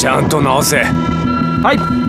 ちゃんと直せ。 はい。